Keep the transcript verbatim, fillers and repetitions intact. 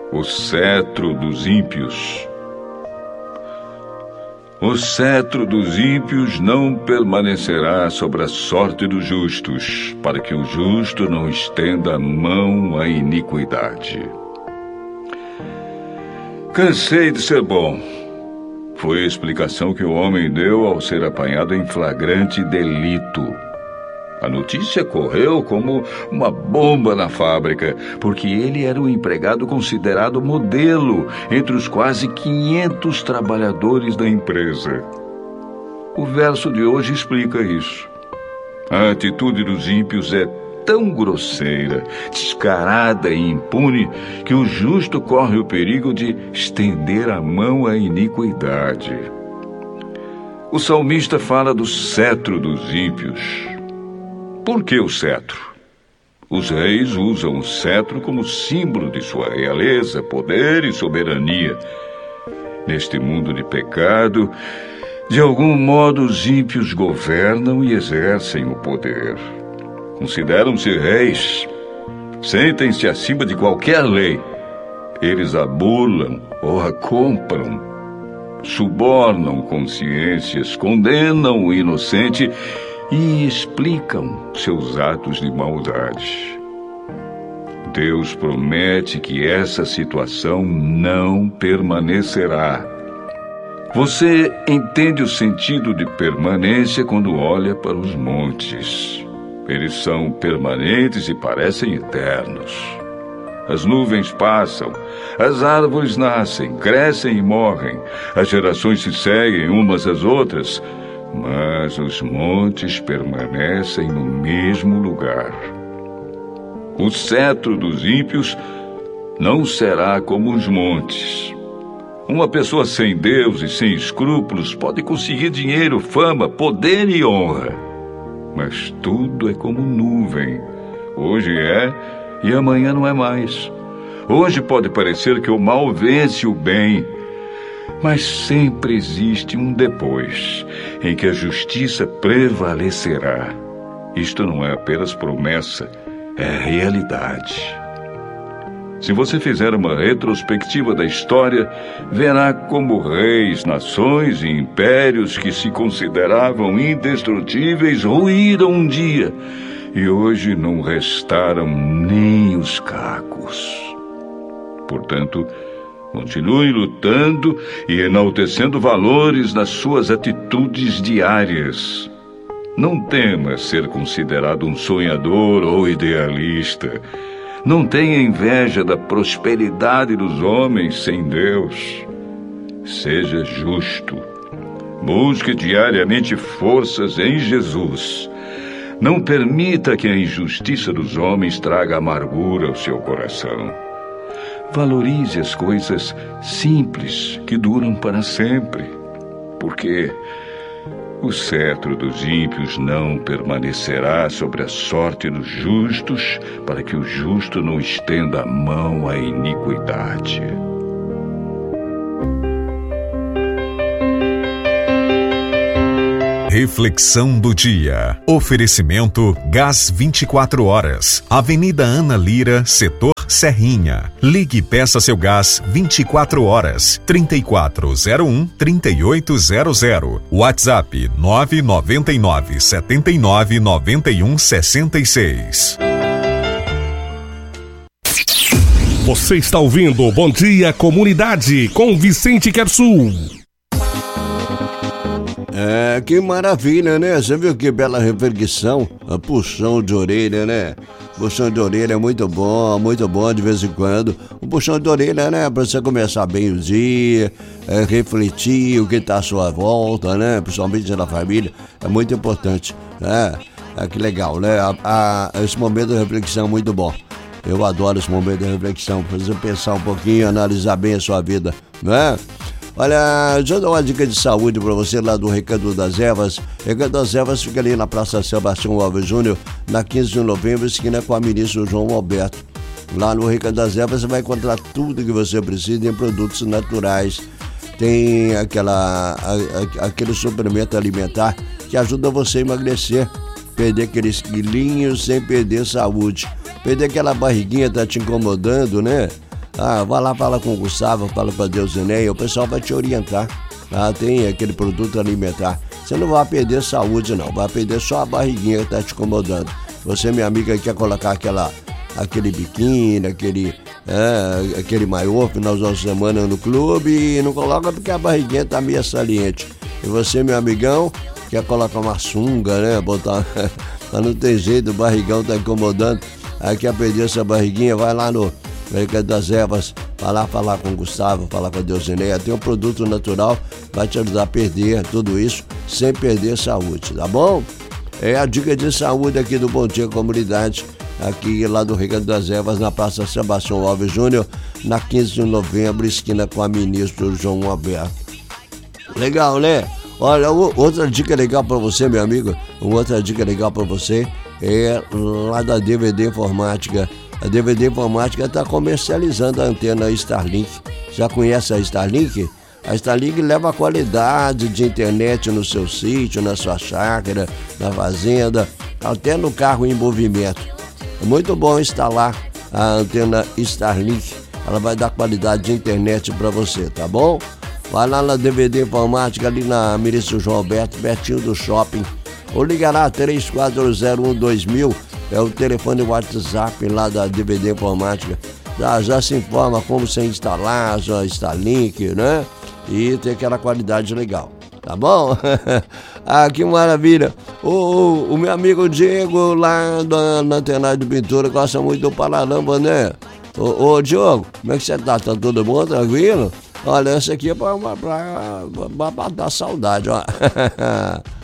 O cetro dos ímpios. O cetro dos ímpios não permanecerá sobre a sorte dos justos, para que o justo não estenda a mão à iniquidade. Cansei de ser bom. Foi a explicação que o homem deu ao ser apanhado em flagrante delito. A notícia correu como uma bomba na fábrica, porque ele era um empregado considerado modelo entre os quase quinhentos trabalhadores da empresa. O verso de hoje explica isso. A atitude dos ímpios é tão grosseira, descarada e impune que o justo corre o perigo de estender a mão à iniquidade. O salmista fala do cetro dos ímpios. Por que o cetro? Os reis usam o cetro como símbolo de sua realeza, poder e soberania. Neste mundo de pecado, de algum modo os ímpios governam e exercem o poder. Consideram-se reis, sentem-se acima de qualquer lei. Eles a burlam ou a compram, subornam consciências, condenam o inocente e explicam seus atos de maldade. Deus promete que essa situação não permanecerá. Você entende o sentido de permanência quando olha para os montes. Eles são permanentes e parecem eternos. As nuvens passam, as árvores nascem, crescem e morrem, as gerações se seguem umas às outras, mas os montes permanecem no mesmo lugar. O cetro dos ímpios não será como os montes. Uma pessoa sem Deus e sem escrúpulos pode conseguir dinheiro, fama, poder e honra. Mas tudo é como nuvem. Hoje é e amanhã não é mais. Hoje pode parecer que o mal vence o bem, mas sempre existe um depois, em que a justiça prevalecerá. Isto não é apenas promessa, é realidade. Se você fizer uma retrospectiva da história, verá como reis, nações e impérios que se consideravam indestrutíveis ruíram um dia, e hoje não restaram nem os cacos. Portanto, continue lutando e enaltecendo valores nas suas atitudes diárias. Não tema ser considerado um sonhador ou idealista. Não tenha inveja da prosperidade dos homens sem Deus. Seja justo. Busque diariamente forças em Jesus. Não permita que a injustiça dos homens traga amargura ao seu coração. Valorize as coisas simples que duram para sempre, porque o cetro dos ímpios não permanecerá sobre a sorte dos justos, para que o justo não estenda a mão à iniquidade. Reflexão do dia. Oferecimento Gás vinte e quatro horas. Avenida Ana Lira, setor Serrinha. Ligue e peça seu gás vinte e quatro horas. trinta e quatro zero um, trinta e oito zero zero. WhatsApp nove nove nove, sete nove nove um, seis seis. Você está ouvindo Bom Dia Comunidade com Vicente Quersul. É, que maravilha, né? Você viu que bela reflexão? A puxão de orelha, né? Puxão de orelha é muito bom, muito bom de vez em quando. Um puxão de orelha, né? Pra você começar bem o dia, é, refletir o que tá à sua volta, né? Principalmente na família, é muito importante, né? É, que legal, né? A, a, esse momento de reflexão é muito bom. Eu adoro esse momento de reflexão, pra você pensar um pouquinho, analisar bem a sua vida, né? Olha, deixa eu dar uma dica de saúde para você lá do Recanto das Ervas. Recanto das Ervas fica ali na Praça Sebastião Alves Júnior, na quinze de novembro, esquina com a ministra João Alberto. Lá no Recanto das Ervas você vai encontrar tudo que você precisa em produtos naturais. Tem aquela, a, a, aquele suplemento alimentar que ajuda você a emagrecer, perder aqueles quilinhos sem perder saúde. Perder aquela barriguinha que tá te incomodando, né? Ah, vai lá, fala com o Gustavo, fala pra Deusineia, o pessoal vai te orientar. Ah, tem aquele produto alimentar. Você não vai perder saúde, não. Vai perder só a barriguinha que tá te incomodando. Você, minha amiga, quer colocar aquela, aquele biquíni, aquele, é, aquele maiô final de semana no clube e não coloca porque a barriguinha tá meio saliente. E você, meu amigão, quer colocar uma sunga, né? Botar... Mas não tem jeito, o barrigão tá incomodando. Aí quer perder essa barriguinha, vai lá no Mercado das Ervas, vai lá falar com o Gustavo, falar com a Deusineia. Tem um produto natural, vai te ajudar a perder tudo isso sem perder saúde, tá bom? É a dica de saúde aqui do Bom Dia Comunidade, aqui lá do Mercado das Ervas, na Praça Sebastião Alves Júnior, na quinze de novembro, esquina com a ministra João Alberto. Legal, né? Olha, outra dica legal pra você, meu amigo, outra dica legal pra você é lá da D V D Informática. A D V D Informática está comercializando a antena Starlink. Já conhece a Starlink? A Starlink leva a qualidade de internet no seu sítio, na sua chácara, na fazenda, até no carro em movimento. É muito bom instalar a antena Starlink. Ela vai dar qualidade de internet para você, tá bom? Vai lá na D V D Informática, ali na Ministro João Alberto, pertinho do shopping. Ou liga lá, três quatro zero um dois mil, é o telefone WhatsApp lá da D V D Informática. Já, já se informa como você instalar a Starlink, né? E ter aquela qualidade legal, tá bom? Ah, que maravilha! O, o, o meu amigo Diego, lá da, na Antena de Pintura, gosta muito do Paralamba, né? Ô, ô Diogo, como é que você tá? Tá todo bom, tranquilo? Olha, essa aqui é pra, pra, pra, pra dar saudade, ó.